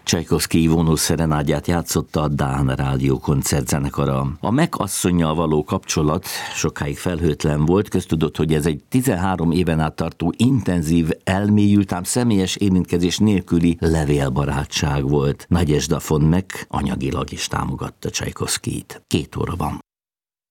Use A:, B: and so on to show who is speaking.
A: Csajkovszky vonó szerenádját játszotta a Dán Rádió koncertzenekara. A Mac asszonnyal való kapcsolat sokáig felhőtlen volt, köztudott, hogy ez egy 13 éven át tartó intenzív, elmélyült, ám személyes érintkezés nélküli levélbarátság volt. Nagyesda von Meck anyagilag is támogatta Csajkovszkyt. 2 óra van.